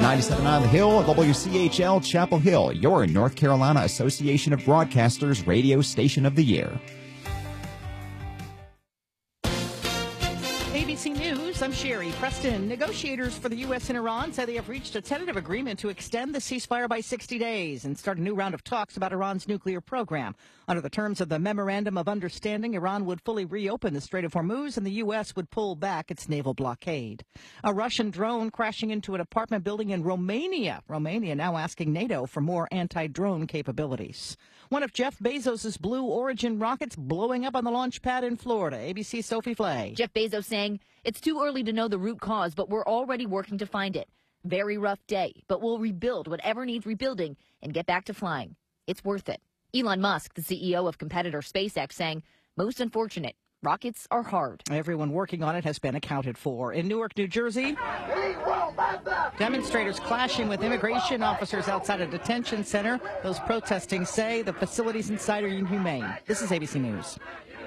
97.9 The Hill, WCHL Chapel Hill, your North Carolina Association of Broadcasters Radio Station of the Year. ABC News, I'm Sherry Preston. Negotiators for the U.S. and Iran say they have reached a tentative agreement to extend the ceasefire by 60 days and start a new round of talks about Iran's nuclear program. Under the terms of the Memorandum of Understanding, Iran would fully reopen the Strait of Hormuz and the U.S. would pull back its naval blockade. A Russian drone crashing into an apartment building in Romania. Romania now asking NATO for more anti-drone capabilities. One of Jeff Bezos' Blue Origin rockets blowing up on the launch pad in Florida. ABC Sophie Flay. Jeff Bezos saying, it's too early to know the root cause, but we're already working to find it. Very rough day, but we'll rebuild whatever needs rebuilding and get back to flying. It's worth it. Elon Musk, the CEO of competitor SpaceX, saying, most unfortunate. Rockets are hard. Everyone working on it has been accounted for. In Newark, New Jersey, demonstrators clashing with immigration officers outside a detention center. Those protesting say the facilities inside are inhumane. This is ABC News.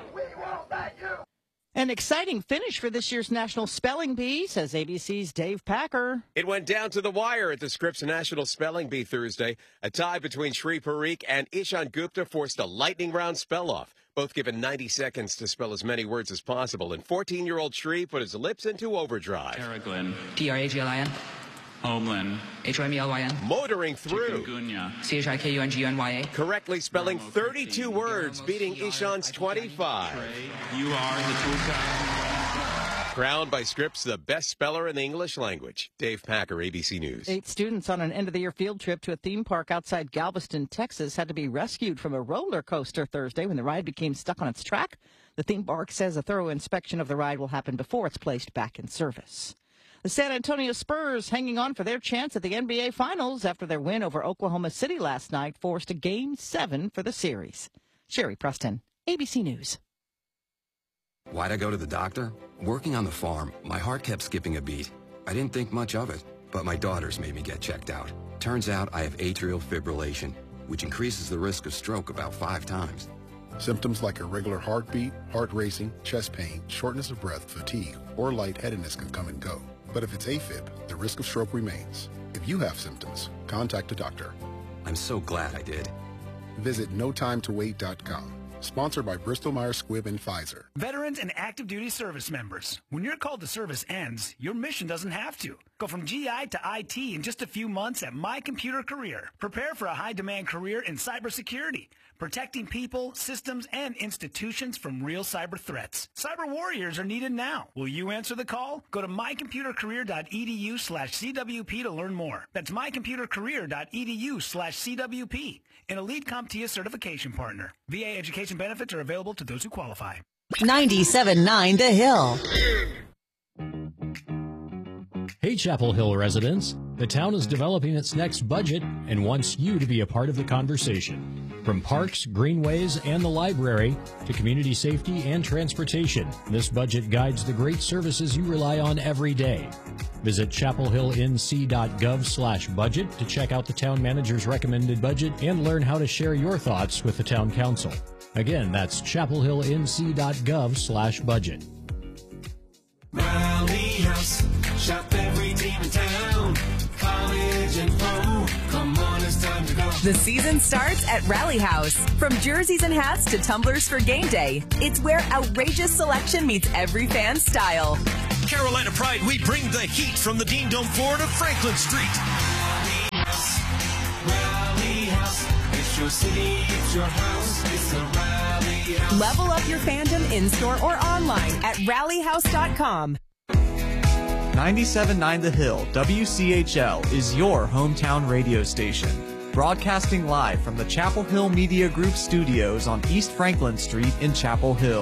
An exciting finish for this year's National Spelling Bee, says ABC's Dave Packer. It went down to the wire at the Scripps National Spelling Bee Thursday. A tie between Shri Parikh and Ishan Gupta forced a lightning round spell-off. Both given 90 seconds to spell as many words as possible, and 14-year-old Shri put his lips into overdrive. Terraglin. T-R-A-G-L-I-N. Homeland. H-O-M-E-L-Y-N. Motoring through. Chikungunya. C-H-I-K-U-N-G-U-N-Y-A. Correctly spelling 32 words, beating Ishan's 25. You are the Tulka. Crowned by Scripps the best speller in the English language. Dave Packer, ABC News. 8 students on an end-of-the-year field trip to a theme park outside Galveston, Texas, had to be rescued from a roller coaster Thursday when the ride became stuck on its track. The theme park says a thorough inspection of the ride will happen before it's placed back in service. The San Antonio Spurs hanging on for their chance at the NBA Finals after their win over Oklahoma City last night forced a Game 7 for the series. Sherry Preston, ABC News. Why'd I go to the doctor? Working on the farm, my heart kept skipping a beat. I didn't think much of it, but my daughters made me get checked out. Turns out I have atrial fibrillation, which increases the risk of stroke about 5 times. Symptoms like irregular heartbeat, heart racing, chest pain, shortness of breath, fatigue, or lightheadedness can come and go. But if it's AFib, the risk of stroke remains. If you have symptoms, contact a doctor. I'm so glad I did. Visit notimetowait.com. Sponsored by Bristol-Myers Squibb and Pfizer. Veterans and active duty service members. When your call to service ends, your mission doesn't have to. Go from GI to IT in just a few months at My Computer Career. Prepare for a high-demand career in cybersecurity, protecting people, systems, and institutions from real cyber threats. Cyber warriors are needed now. Will you answer the call? Go to mycomputercareer.edu/CWP to learn more. That's mycomputercareer.edu/CWP. An elite CompTIA certification partner. VA education benefits are available to those who qualify. 97.9 The Hill. Hey, Chapel Hill residents. The town is developing its next budget and wants you to be a part of the conversation. From parks, greenways, and the library to community safety and transportation, this budget guides the great services you rely on every day. Visit chapelhillnc.gov/budget to check out the town manager's recommended budget and learn how to share your thoughts with the town council. Again, that's chapelhillnc.gov/budget. Rally House, shop every team in town, college and pro, come on, it's time to go. The season starts at Rally House. From jerseys and hats to tumblers for game day, it's where outrageous selection meets every fan's style. Carolina Pride, we bring the heat from the Dean Dome floor to Franklin Street. Rally House, it's your city, it's your house, it's a Rally House. Level up your fandom in-store or online at rallyhouse.com. 97.9 The Hill, WCHL, is your hometown radio station. Broadcasting live from the Chapel Hill Media Group studios on East Franklin Street in Chapel Hill.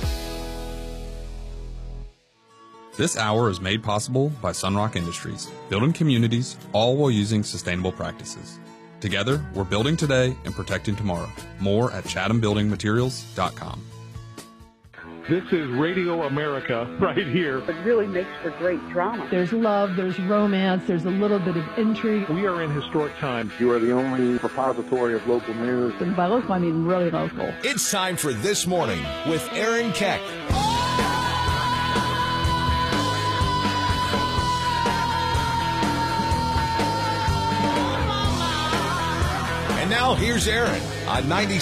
This hour is made possible by Sunrock Industries, building communities, all while using sustainable practices. Together, we're building today and protecting tomorrow. More at chathambuildingmaterials.com. This is Radio America right here. It really makes for great drama. There's love, there's romance, there's a little bit of intrigue. We are in historic times. You are the only repository of local news. And by local, I mean really local. It's time for This Morning with Aaron Keck. Now here's Aaron on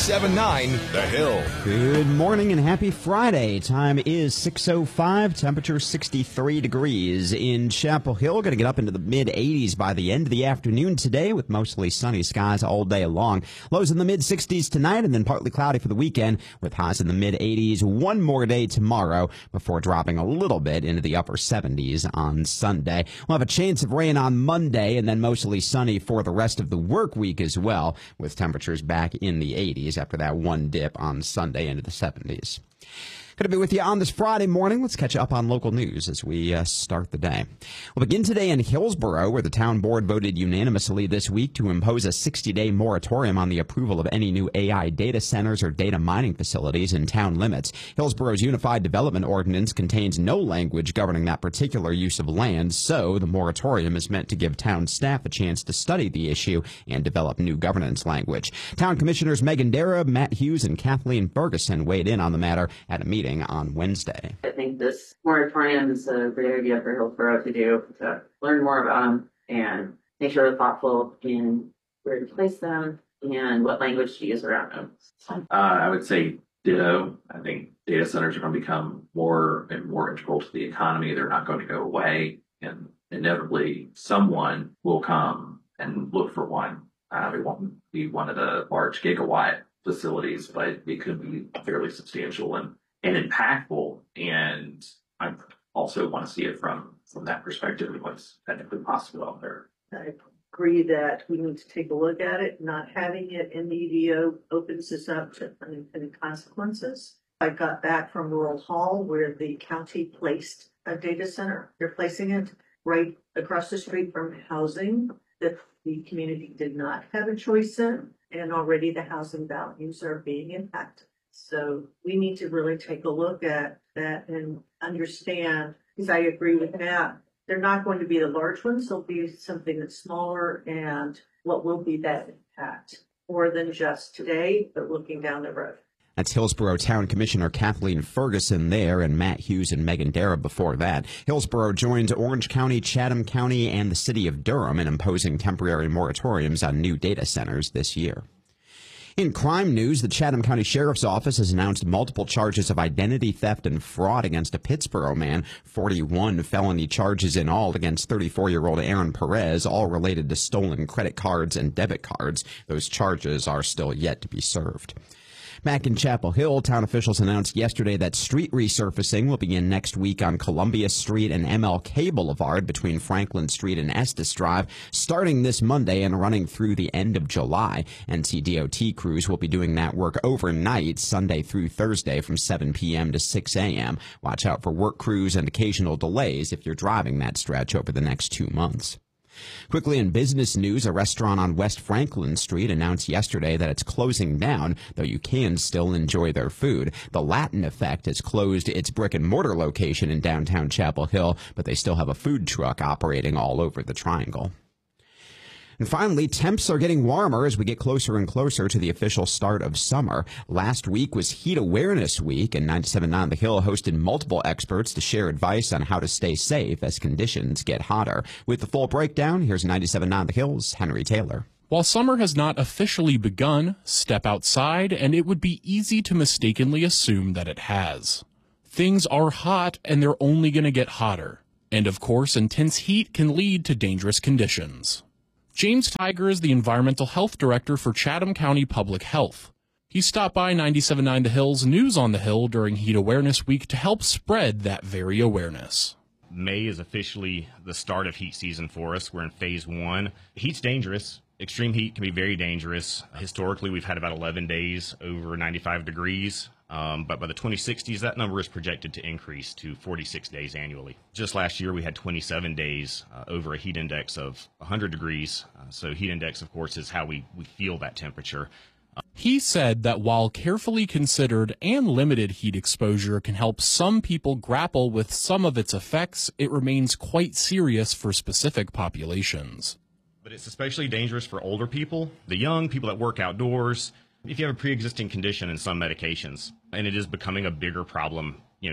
97.9 The Hill. Good morning and happy Friday. Time is 6:05. Temperature 63 degrees in Chapel Hill. Going to get up into the mid-80s by the end of the afternoon today with mostly sunny skies all day long. Lows in the mid-60s tonight and then partly cloudy for the weekend with highs in the mid-80s. One more day tomorrow before dropping a little bit into the upper 70s on Sunday. We'll have a chance of rain on Monday and then mostly sunny for the rest of the work week as well, with temperatures back in the 80s after that one dip on Sunday into the 70s. Going to be with you on this Friday morning. Let's catch up on local news as we start the day. We'll begin today in Hillsborough, where the town board voted unanimously this week to impose a 60-day moratorium on the approval of any new AI data centers or data mining facilities in town limits. Hillsborough's Unified Development Ordinance contains no language governing that particular use of land, so the moratorium is meant to give town staff a chance to study the issue and develop new governance language. Town Commissioners Megan Dara, Matt Hughes, and Kathleen Ferguson weighed in on the matter at a meeting on Wednesday. I think this moratorium is a great idea for Hillsborough to do, to learn more about them and make sure they're thoughtful in where to place them and what language to use around them. I would say ditto. I think data centers are going to become more and more integral to the economy. They're not going to go away, and inevitably someone will come and look for one. It won't be one of the large gigawatt facilities, but it could be fairly substantial and impactful, and I also want to see it from that perspective of what's technically possible out there. I agree that we need to take a look at it. Not having it in the EDO opens us up to unintended consequences. I got back from Rural Hall, where the county placed a data center. They're placing it right across the street from housing that the community did not have a choice in, and already the housing values are being impacted. So we need to really take a look at that and understand, because I agree with Matt, they're not going to be the large ones. They'll be something that's smaller, and what will be that impact more than just today, but looking down the road. That's Hillsborough Town Commissioner Kathleen Ferguson there, and Matt Hughes and Megan Dara before that. Hillsborough joins Orange County, Chatham County, and the city of Durham in imposing temporary moratoriums on new data centers this year. In crime news, the Chatham County Sheriff's Office has announced multiple charges of identity theft and fraud against a Pittsboro man, 41 felony charges in all against 34-year-old Aaron Perez, all related to stolen credit cards and debit cards. Those charges are still yet to be served. Back in Chapel Hill, town officials announced yesterday that street resurfacing will begin next week on Columbia Street and MLK Boulevard between Franklin Street and Estes Drive, starting this Monday and running through the end of July. NCDOT crews will be doing that work overnight, Sunday through Thursday from 7 p.m. to 6 a.m. Watch out for work crews and occasional delays if you're driving that stretch over the next 2 months. Quickly in business news, a restaurant on West Franklin Street announced yesterday that it's closing down, though you can still enjoy their food. The Latin Effect has closed its brick-and-mortar location in downtown Chapel Hill, but they still have a food truck operating all over the Triangle. And finally, temps are getting warmer as we get closer and closer to the official start of summer. Last week was Heat Awareness Week, and 97.9 The Hill hosted multiple experts to share advice on how to stay safe as conditions get hotter. With the full breakdown, here's 97.9 The Hill's Henry Taylor. While summer has not officially begun, step outside and it would be easy to mistakenly assume that it has. Things are hot and they're only going to get hotter. And of course, intense heat can lead to dangerous conditions. James Tiger is the Environmental Health Director for Chatham County Public Health. He stopped by 97.9 The Hill's News on the Hill during Heat Awareness Week to help spread that very awareness. May is officially the start of heat season for us. We're in phase 1. Heat's dangerous. Extreme heat can be very dangerous. Historically, we've had about 11 days over 95 degrees. But by the 2060s, that number is projected to increase to 46 days annually. Just last year, we had 27 days over a heat index of 100 degrees. So heat index, of course, is how we feel that temperature. He said that while carefully considered and limited heat exposure can help some people grapple with some of its effects, it remains quite serious for specific populations. But it's especially dangerous for older people, the young, people that work outdoors, if you have a pre-existing condition and some medications. And it is becoming a bigger problem,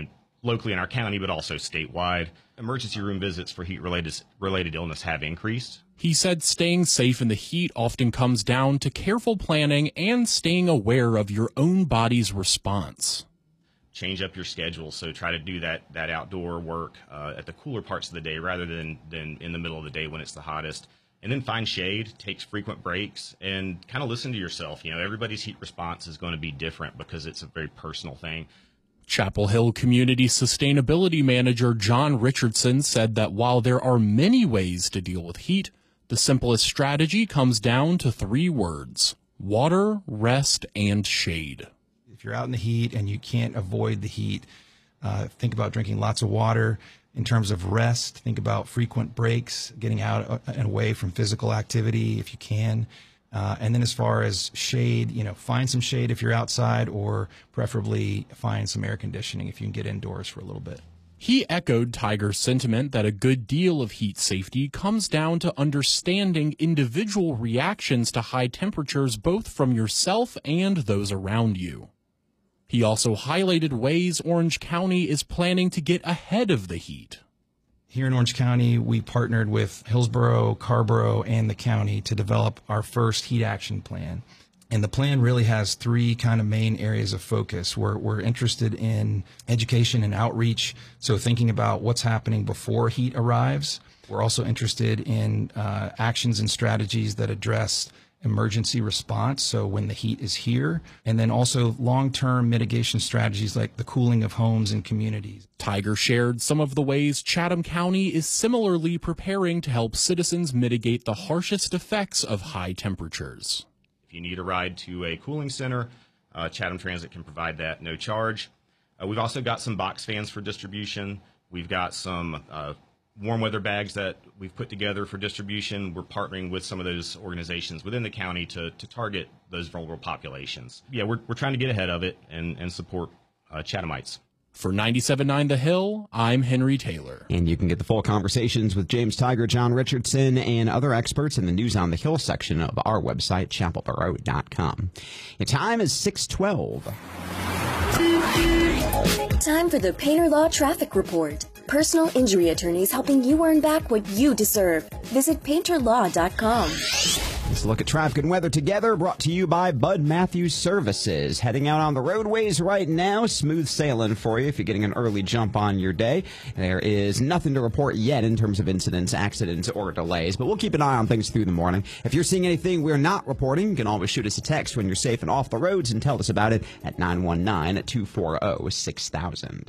locally in our county, but also statewide. Emergency room visits for heat-related illness have increased. He said staying safe in the heat often comes down to careful planning and staying aware of your own body's response. Change up your schedule, so try to do that outdoor work at the cooler parts of the day rather than in the middle of the day when it's the hottest. And then find shade, take frequent breaks, and kind of listen to yourself. Everybody's heat response is going to be different because it's a very personal thing. Chapel Hill Community Sustainability Manager John Richardson said that while there are many ways to deal with heat, the simplest strategy comes down to 3 words: water, rest, and shade. If you're out in the heat and you can't avoid the heat, think about drinking lots of water. In terms of rest, think about frequent breaks, getting out and away from physical activity if you can. And then as far as shade, find some shade if you're outside, or preferably find some air conditioning if you can get indoors for a little bit. He echoed Tiger's sentiment that a good deal of heat safety comes down to understanding individual reactions to high temperatures, both from yourself and those around you. He also highlighted ways Orange County is planning to get ahead of the heat. Here in Orange County, we partnered with Hillsborough, Carrboro, and the county to develop our first heat action plan. And the plan really has 3 kind of main areas of focus. We're interested in education and outreach, so thinking about what's happening before heat arrives. We're also interested in actions and strategies that address emergency response, so when the heat is here, and then also long-term mitigation strategies like the cooling of homes and communities. Tiger shared some of the ways Chatham County is similarly preparing to help citizens mitigate the harshest effects of high temperatures. If you need a ride to a cooling center, Chatham Transit can provide that no charge. We've also got some box fans for distribution. We've got some warm weather bags that we've put together for distribution. We're partnering with some of those organizations within the county to target those vulnerable populations. Yeah, we're trying to get ahead of it and support Chathamites. For 97.9 The Hill, I'm Henry Taylor. And you can get the full conversations with James Tiger, John Richardson, and other experts in the News on the Hill section of our website, chapelboro.com. Your time is 6:12. Time for the Painter Law Traffic Report. Personal injury attorneys helping you earn back what you deserve. Visit painterlaw.com. Let's look at traffic and weather together, brought to you by Bud Matthews Services. Heading out on the roadways right now, smooth sailing for you if you're getting an early jump on your day. There is nothing to report yet in terms of incidents, accidents, or delays, but we'll keep an eye on things through the morning. If you're seeing anything we're not reporting, you can always shoot us a text when you're safe and off the roads and tell us about it at 919-240-6000.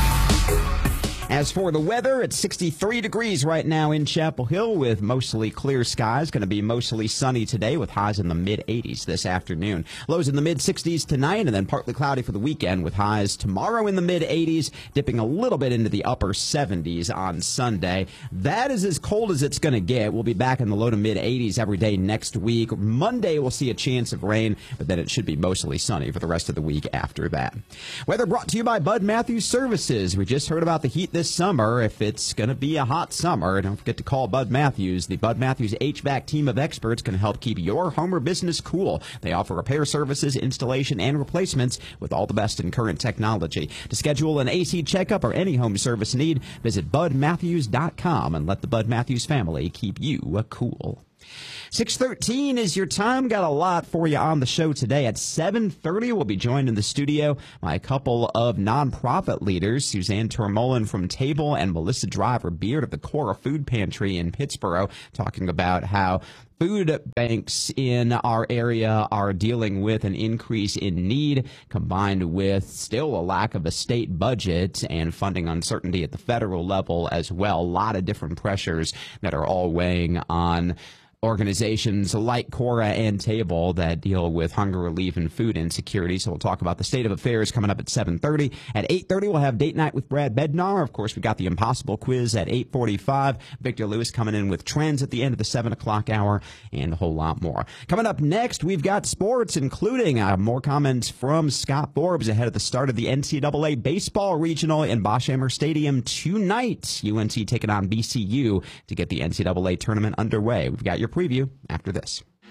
As for the weather, it's 63 degrees right now in Chapel Hill with mostly clear skies. Going to be mostly sunny today with highs in the mid-80s this afternoon. Lows in the mid-60s tonight, and then partly cloudy for the weekend with highs tomorrow in the mid-80s, dipping a little bit into the upper 70s on Sunday. That is as cold as it's going to get. We'll be back in the low to mid-80s every day next week. Monday, we'll see a chance of rain, but then it should be mostly sunny for the rest of the week after that. Weather brought to you by Bud Matthews Services. We just heard about the heat this summer. If it's going to be a hot summer, don't forget to call Bud Matthews. The Bud Matthews HVAC team of experts can help keep your home or business cool. They offer repair services, installation, and replacements with all the best in current technology. To schedule an AC checkup or any home service need, visit budmatthews.com and let the Bud Matthews family keep you cool. 6:13 is your time. Got a lot for you on the show today. At 7:30, we'll be joined in the studio by a couple of nonprofit leaders, Suzanne Tormolin from Table and Melissa Driver Beard of the Cora Food Pantry in Pittsboro, talking about how food banks in our area are dealing with an increase in need, combined with still a lack of a state budget and funding uncertainty at the federal level as well. A lot of different pressures that are all weighing on organizations like Cora and Table that deal with hunger relief and food insecurity. So we'll talk about the state of affairs coming up at 7:30. At 8:30, we'll have Date Night with Brad Bednar. Of course, we got the Impossible Quiz at 8:45. Victor Lewis coming in with trends at the end of the 7 o'clock hour and a whole lot more. Coming up next, we've got sports, including more comments from Scott Forbes ahead of the start of the NCAA Baseball Regional in Bosch-Ammer Stadium tonight. UNC taking on BCU to get the NCAA tournament underway. We've got your preview after this.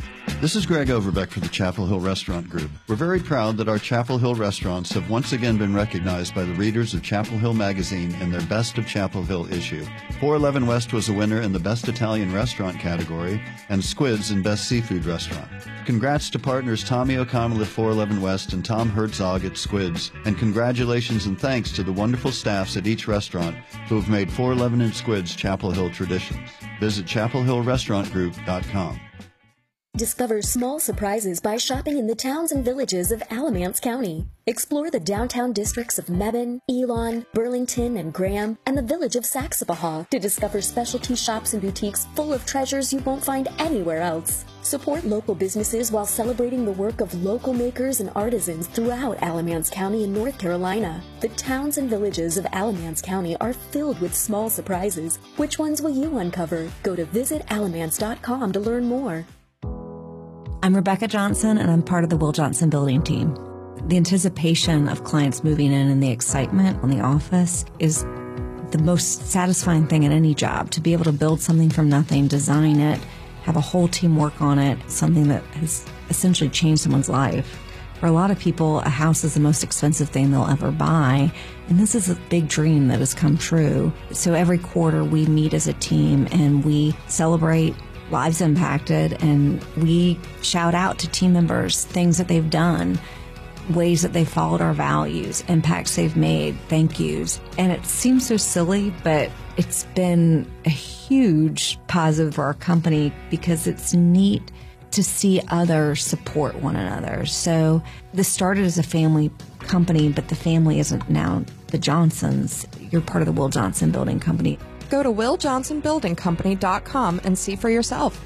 This is Greg Overbeck for the Chapel Hill Restaurant Group. We're very proud that our Chapel Hill restaurants have once again been recognized by the readers of Chapel Hill Magazine in their Best of Chapel Hill issue. 411 West was a winner in the Best Italian Restaurant category, and Squids in Best Seafood Restaurant. Congrats to partners Tommy O'Connell at 411 West and Tom Herzog at Squids, and congratulations and thanks to the wonderful staffs at each restaurant who have made 411 and Squids Chapel Hill traditions. Visit chapelhillrestaurantgroup.com. Discover small surprises by shopping in the towns and villages of Alamance County. Explore the downtown districts of Mebane, Elon, Burlington, and Graham, and the village of Saxapahaw to discover specialty shops and boutiques full of treasures you won't find anywhere else. Support local businesses while celebrating the work of local makers and artisans throughout Alamance County in North Carolina. The towns and villages of Alamance County are filled with small surprises. Which ones will you uncover? Go to visitalamance.com to learn more. I'm Rebecca Johnson, and I'm part of the Will Johnson building team. The anticipation of clients moving in and the excitement on the office is the most satisfying thing in any job. To be able to build something from nothing, design it, have a whole team work on it, something that has essentially changed someone's life. For a lot of people, a house is the most expensive thing they'll ever buy, and this is a big dream that has come true. So every quarter we meet as a team and we celebrate lives impacted, and we shout out to team members things that they've done, ways that they followed our values, impacts they've made, thank yous. And it seems so silly, but it's been a huge positive for our company because it's neat to see others support one another. So this started as a family company, but the family isn't now the Johnsons. You're part of the Will Johnson Building Company. Go to willjohnsonbuildingcompany.com and see for yourself.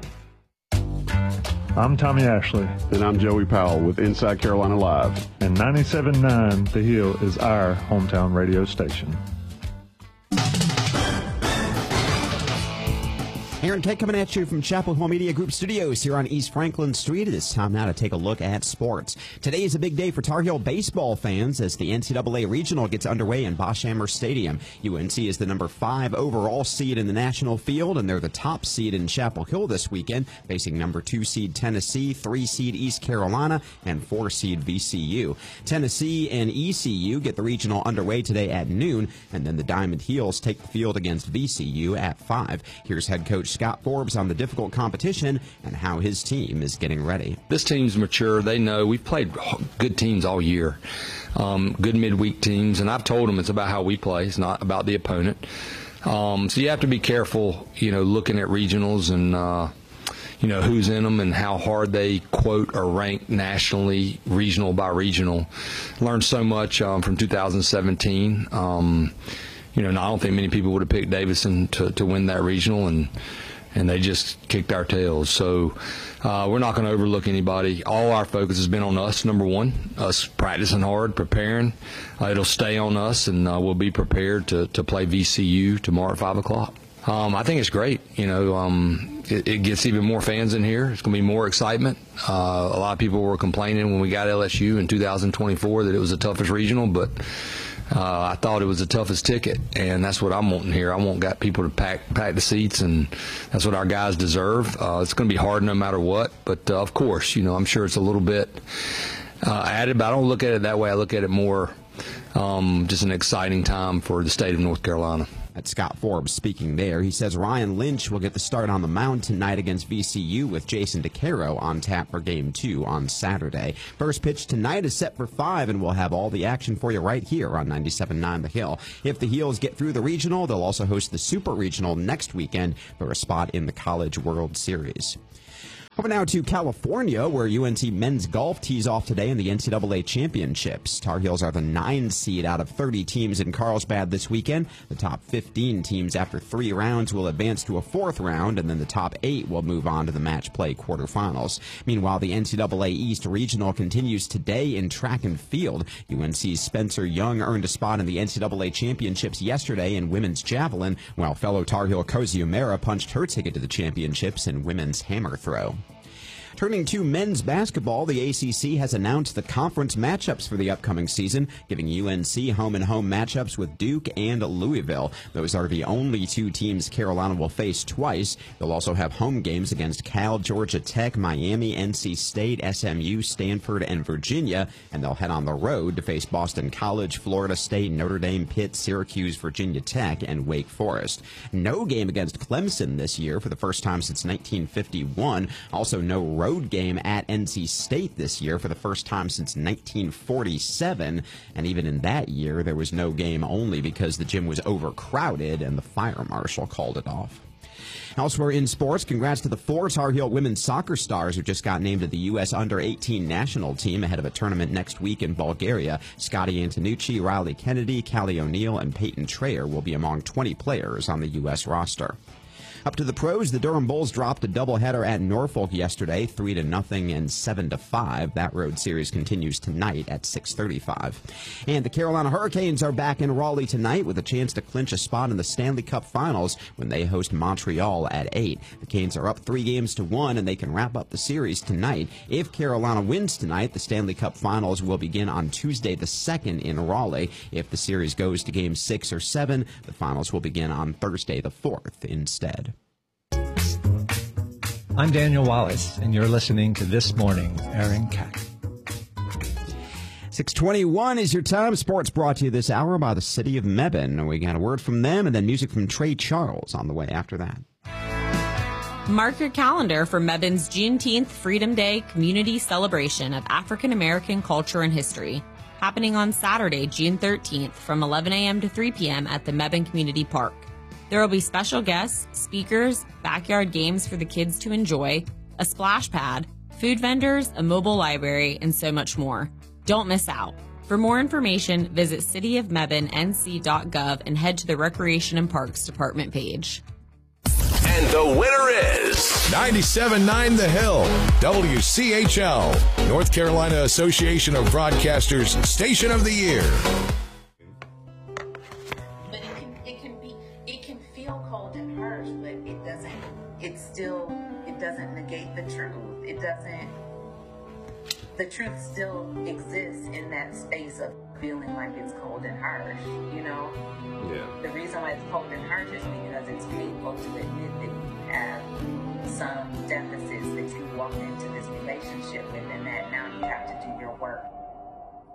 I'm Tommy Ashley. And I'm Joey Powell with Inside Carolina Live. And 97.9 The Hill is our hometown radio station. Aaron Kate coming at you from Chapel Hill Media Group Studios here on East Franklin Street. It is time now to take a look at sports. Today is a big day for Tar Heel baseball fans as the NCAA Regional gets underway in Boschhammer Stadium. UNC is the number 5 overall seed in the national field, and they're the top seed in Chapel Hill this weekend, facing number 2 seed Tennessee, 3 seed East Carolina, and 4 seed VCU. Tennessee and ECU get the regional underway today at noon, and then the Diamond Heels take the field against VCU at 5. Here's head coach Scott Forbes on the difficult competition and how his team is getting ready. This team's mature. They know we've played good teams all year, good midweek teams, and I've told them it's about how we play. It's not about the opponent. So you have to be careful, looking at regionals and, who's in them and how hard they quote or rank nationally, regional by regional. Learned so much from 2017. I don't think many people would have picked Davidson to win that regional, and they just kicked our tails. So we're not going to overlook anybody. All our focus has been on us, number one, us practicing hard, preparing. It'll stay on us, and we'll be prepared to play VCU tomorrow at 5 o'clock. I think it's great. It gets even more fans in here. It's going to be more excitement. A lot of people were complaining when we got LSU in 2024 that it was the toughest regional, but I thought it was the toughest ticket, and that's what I'm wanting here. I want people to pack the seats, and that's what our guys deserve. It's going to be hard no matter what, but of course, I'm sure it's a little bit added, but I don't look at it that way. I look at it more just an exciting time for the state of North Carolina. That's Scott Forbes speaking there. He says Ryan Lynch will get the start on the mound tonight against VCU with Jason DeCaro on tap for Game 2 on Saturday. First pitch tonight is set for 5, and we'll have all the action for you right here on 97.9 The Hill. If the Heels get through the regional, they'll also host the Super Regional next weekend for a spot in the College World Series. Over now to California, where UNC men's golf tees off today in the NCAA Championships. Tar Heels are the 9 seed out of 30 teams in Carlsbad this weekend. The top 15 teams after 3 rounds will advance to a 4th round, and then the top 8 will move on to the match play quarterfinals. Meanwhile, the NCAA East Regional continues today in track and field. UNC's Spencer Young earned a spot in the NCAA Championships yesterday in women's javelin, while fellow Tar Heel Cozy O'Mara punched her ticket to the championships in women's hammer throw. Turning to men's basketball, the ACC has announced the conference matchups for the upcoming season, giving UNC home-and-home matchups with Duke and Louisville. Those are the only two teams Carolina will face twice. They'll also have home games against Cal, Georgia Tech, Miami, NC State, SMU, Stanford, and Virginia, and they'll head on the road to face Boston College, Florida State, Notre Dame, Pitt, Syracuse, Virginia Tech, and Wake Forest. No game against Clemson this year for the first time since 1951. Also no road game at NC State this year for the first time since 1947. And even in that year, there was no game only because the gym was overcrowded and the fire marshal called it off. Elsewhere in sports, congrats to the 4 Tar Heel women's soccer stars who just got named to the U.S. Under-18 national team ahead of a tournament next week in Bulgaria. Scotty Antonucci, Riley Kennedy, Callie O'Neill, and Peyton Trayer will be among 20 players on the U.S. roster. Up to the pros, the Durham Bulls dropped a doubleheader at Norfolk yesterday, 3-0 and 7-5. That road series continues tonight at 6:35. And the Carolina Hurricanes are back in Raleigh tonight with a chance to clinch a spot in the Stanley Cup Finals when they host Montreal at 8. The Canes are up 3-1, and they can wrap up the series tonight. If Carolina wins tonight, the Stanley Cup Finals will begin on Tuesday the 2nd in Raleigh. If the series goes to Game 6 or 7, the finals will begin on Thursday the 4th instead. I'm Daniel Wallace, and you're listening to This Morning's Aaron Cack. 6:21 is your time. Sports brought to you this hour by the City of Mebane. We got a word from them and then music from Trey Charles on the way after that. Mark your calendar for Mebane's Juneteenth Freedom Day community celebration of African American culture and history, happening on Saturday, June 13th from 11 a.m. to 3 p.m. at the Mebane Community Park. There will be special guests, speakers, backyard games for the kids to enjoy, a splash pad, food vendors, a mobile library, and so much more. Don't miss out. For more information, visit cityofmebanenc.gov and head to the Recreation and Parks Department page. And the winner is 97.9 The Hill, WCHL, North Carolina Association of Broadcasters Station of the Year. It doesn't negate the truth. The truth still exists in that space of feeling like it's cold and harsh, you know? Yeah. The reason why it's cold and harsh is because it's painful to admit that you have some deficits that you walked into this relationship with, and that now you have to do your work